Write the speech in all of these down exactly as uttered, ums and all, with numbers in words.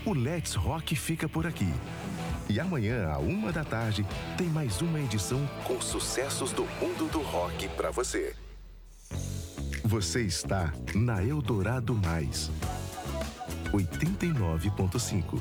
O Let's Rock fica por aqui. E amanhã, à uma da tarde, tem mais uma edição com sucessos do mundo do rock pra você. Você está na Eldorado Mais, oitenta e nove ponto cinco.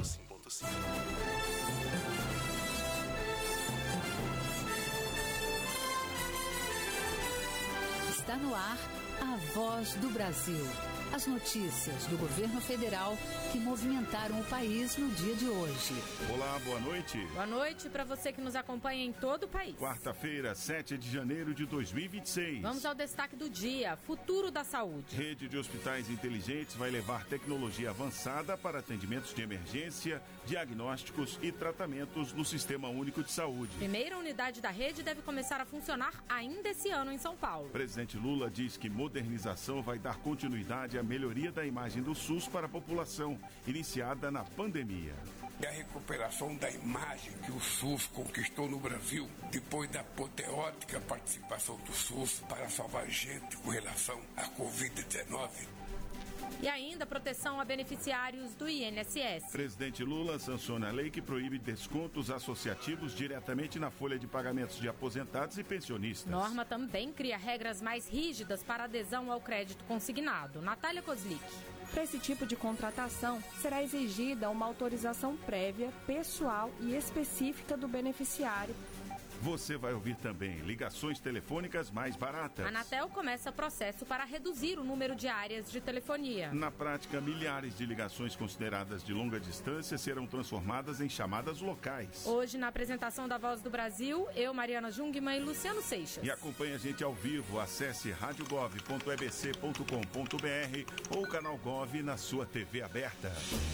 Está no ar a Voz do Brasil. As notícias do governo federal que movimentaram o país no dia de hoje. Olá, boa noite. Boa noite para você que nos acompanha em todo o país. Quarta-feira, sete de janeiro de dois mil e vinte e seis. Vamos ao destaque do dia: futuro da saúde. Rede de hospitais inteligentes vai levar tecnologia avançada para atendimentos de emergência, diagnósticos e tratamentos no Sistema Único de Saúde. Primeira unidade da rede deve começar a funcionar ainda esse ano em São Paulo. O presidente Lula diz que modernização vai dar continuidade a melhoria da imagem do SUS para a população, iniciada na pandemia. E a recuperação da imagem que o SUS conquistou no Brasil, depois da apoteótica participação do SUS para salvar gente com relação à covid dezenove. E ainda proteção a beneficiários do I N S S. Presidente Lula sanciona a lei que proíbe descontos associativos diretamente na folha de pagamentos de aposentados e pensionistas. Norma também cria regras mais rígidas para adesão ao crédito consignado. Natália Kozlik. Para esse tipo de contratação, será exigida uma autorização prévia, pessoal e específica do beneficiário. Você vai ouvir também ligações telefônicas mais baratas. A Anatel começa processo para reduzir o número de áreas de telefonia. Na prática, milhares de ligações consideradas de longa distância serão transformadas em chamadas locais. Hoje, na apresentação da Voz do Brasil, eu, Mariana Jungmann e Luciano Seixas. E acompanhe a gente ao vivo. Acesse rádio gov ponto e b c ponto com ponto b r ou o canal Gov na sua T V aberta.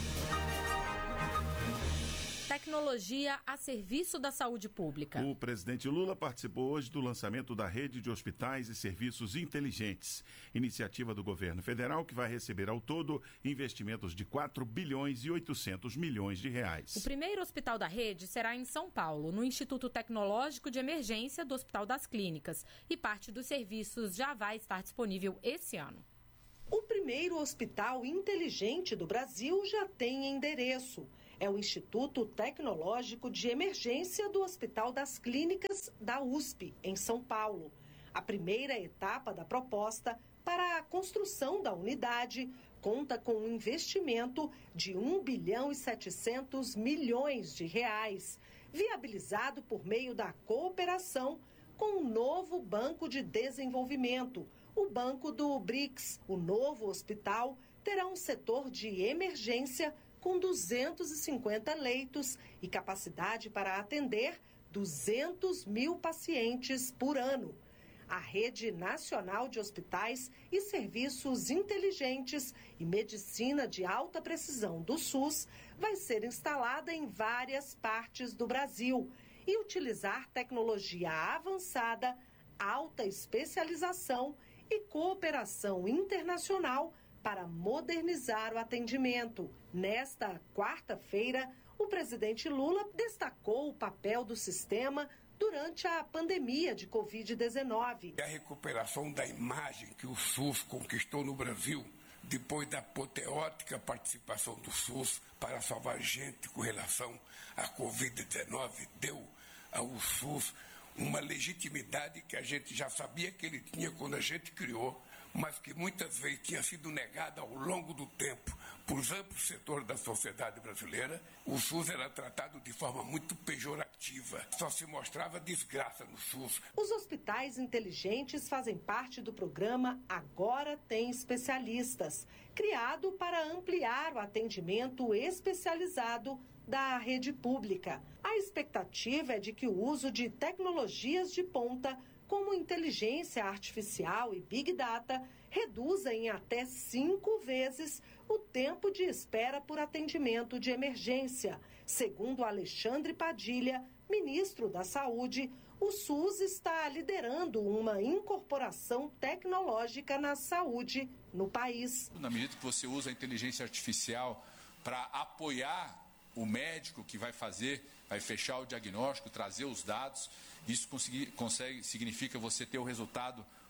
Tecnologia a serviço da saúde pública. O presidente Lula participou hoje do lançamento da rede de hospitais e serviços inteligentes, iniciativa do governo federal que vai receber ao todo investimentos de quatro bilhões e oitocentos milhões de reais. O primeiro hospital da rede será em São Paulo, no Instituto Tecnológico de Emergência do Hospital das Clínicas, e parte dos serviços já vai estar disponível esse ano. O primeiro hospital inteligente do Brasil já tem endereço. É o Instituto Tecnológico de Emergência do Hospital das Clínicas da U S P, em São Paulo. A primeira etapa da proposta para a construção da unidade conta com um investimento de um bilhão e setecentos milhões de reais, viabilizado por meio da cooperação com o novo Banco de Desenvolvimento, o Banco do BRICS. O novo hospital terá um setor de emergência com duzentos e cinquenta leitos e capacidade para atender duzentos mil pacientes por ano. A Rede Nacional de Hospitais e Serviços Inteligentes e Medicina de Alta Precisão do SUS vai ser instalada em várias partes do Brasil e utilizar tecnologia avançada, alta especialização e cooperação internacional para modernizar o atendimento. Nesta quarta-feira, o presidente Lula destacou o papel do sistema durante a pandemia de covid dezenove. A recuperação da imagem que o SUS conquistou no Brasil, depois da apoteótica participação do SUS para salvar gente com relação à covid dezenove, deu ao SUS uma legitimidade que a gente já sabia que ele tinha quando a gente criou, mas que muitas vezes tinha sido negada ao longo do tempo por amplos setores da sociedade brasileira. O SUS era tratado de forma muito pejorativa, só se mostrava desgraça no SUS. Os hospitais inteligentes fazem parte do programa Agora Tem Especialistas, criado para ampliar o atendimento especializado da rede pública. A expectativa é de que o uso de tecnologias de ponta, como inteligência artificial e Big Data, reduza em até cinco vezes o tempo de espera por atendimento de emergência. Segundo Alexandre Padilha, ministro da Saúde, o SUS está liderando uma incorporação tecnológica na saúde no país. Na medida que você usa a inteligência artificial para apoiar o médico que vai fazer, vai fechar o diagnóstico, trazer os dados, isso consegue, consegue, significa você ter o resultado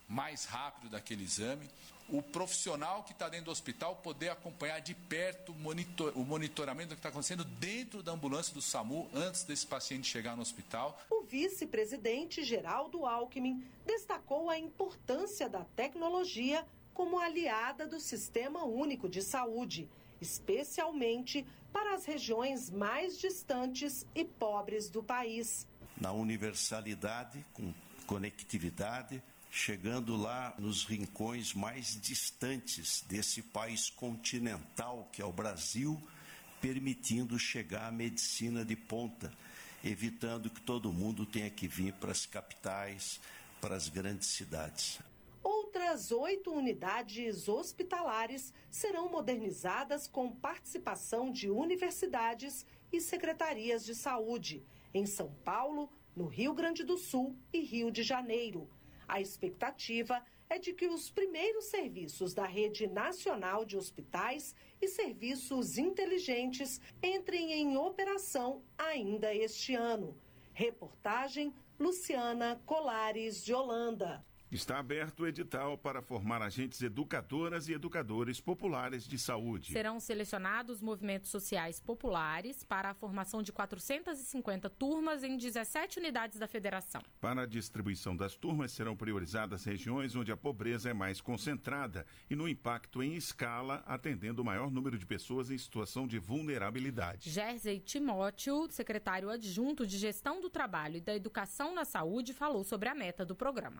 mais rápido daquele exame, o profissional que está dentro do hospital poder acompanhar de perto o, monitor, o monitoramento do que está acontecendo dentro da ambulância do SAMU antes desse paciente chegar no hospital. O vice-presidente Geraldo Alckmin destacou a importância da tecnologia como aliada do Sistema Único de Saúde, especialmente para as regiões mais distantes e pobres do país. Na universalidade, com conectividade, chegando lá nos rincões mais distantes desse país continental que é o Brasil, permitindo chegar à medicina de ponta, evitando que todo mundo tenha que vir para as capitais, para as grandes cidades. Outras oito unidades hospitalares serão modernizadas com participação de universidades e secretarias de saúde, em São Paulo, no Rio Grande do Sul e Rio de Janeiro. A expectativa é de que os primeiros serviços da Rede Nacional de Hospitais e Serviços Inteligentes entrem em operação ainda este ano. Reportagem Luciana Colares de Holanda. Está aberto o edital para formar agentes educadoras e educadores populares de saúde. Serão selecionados movimentos sociais populares para a formação de quatrocentas e cinquenta turmas em dezessete unidades da federação. Para a distribuição das turmas, serão priorizadas regiões onde a pobreza é mais concentrada e no impacto em escala, atendendo o maior número de pessoas em situação de vulnerabilidade. Jersey Timóteo, secretário adjunto de Gestão do Trabalho e da Educação na Saúde, falou sobre a meta do programa.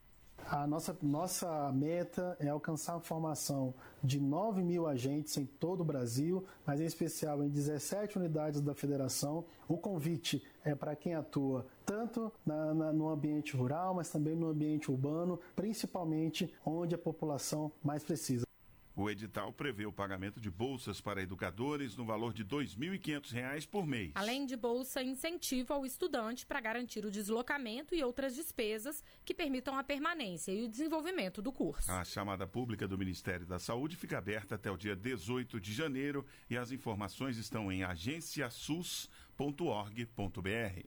A nossa, nossa meta é alcançar a formação de nove mil agentes em todo o Brasil, mas em especial em dezessete unidades da federação. O convite é para quem atua tanto na, na, no ambiente rural, mas também no ambiente urbano, principalmente onde a população mais precisa. O edital prevê o pagamento de bolsas para educadores no valor de dois mil e quinhentos reais por mês. Além de bolsa, incentiva o estudante para garantir o deslocamento e outras despesas que permitam a permanência e o desenvolvimento do curso. A chamada pública do Ministério da Saúde fica aberta até o dia dezoito de janeiro e as informações estão em agência sus ponto org ponto br.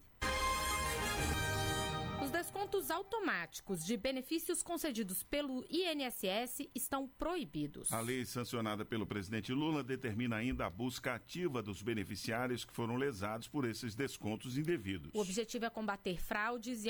Os descontos automáticos de benefícios concedidos pelo I N S S estão proibidos. A lei sancionada pelo presidente Lula determina ainda a busca ativa dos beneficiários que foram lesados por esses descontos indevidos. O objetivo é combater fraudes e